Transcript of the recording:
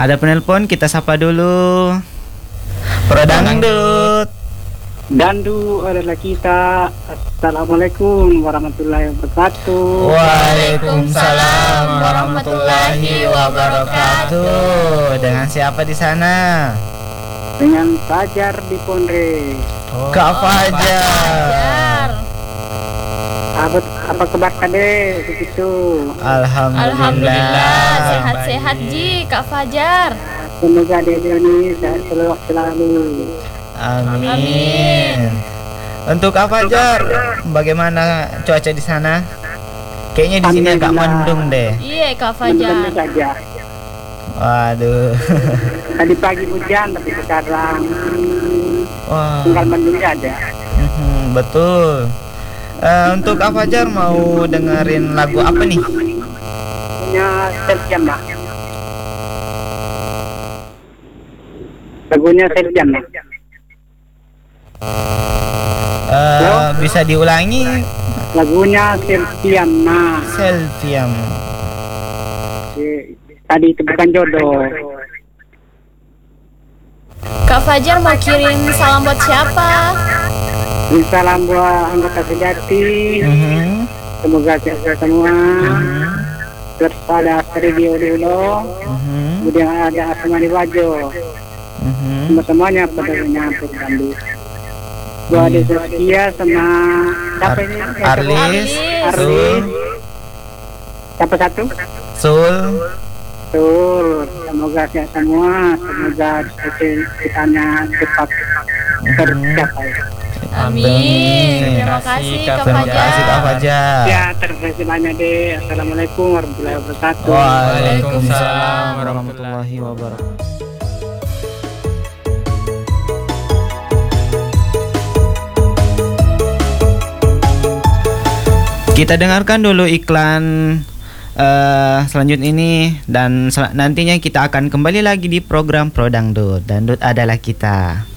Ada penelpon, kita sapa dulu. Pro Dangdut. Dandu adalah kita. Assalamualaikum warahmatullahi wabarakatuh. Waalaikumsalam warahmatullahi wabarakatuh. Dengan siapa di sana? Dengan Fajar di Pondre. Kak Fajar. Apa kabar kade begitu? Alhamdulillah. Sehat-sehat Ji Kak Fajar. Semoga dia ini sehat selalu. Amin. Untuk Kak Fajar, bagaimana cuaca di sana? Kayaknya di sini agak mendung deh. Iya Kak Mendung Fajar. saja. Waduh. Tadi pagi hujan tapi sekarang Wah. tinggal mendung aja. Betul. Untuk Kak Fajar mau dengerin lagu apa nih? Punya Serjan Mbak. Lagunya Serjan Mbak. Bisa diulangi? Lagunya Serjan Mbak. Selviam. Tadi itu bukan jodoh. Kak Fajar mau kirim salam buat siapa? Salam buat anggota sejati. Semoga sehat semua. Terus ada Sergio Dilo. Kemudian ada Asmani Wajo. Semuanya pada menyambut Dandu. Gua ada Saskia sama siapa ini? Arlis. Siapa satu? Sul. Betul. Semoga sehat semua. Semoga cita-citanya cepat tercapai. Amin. Terima kasih Kak Terima kasih Kak Fajar. Ya, terima kasih banyak deh. Assalamualaikum warahmatullahi wabarakatuh. Waalaikumsalam warahmatullahi wabarakatuh. Kita dengarkan dulu iklan selanjutnya ini dan nantinya kita akan kembali lagi di program Pro Dangdut. Dangdut adalah kita.